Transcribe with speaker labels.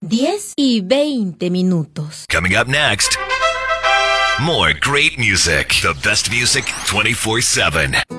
Speaker 1: 10:20.
Speaker 2: Coming up next, more great music. The best music 24/7.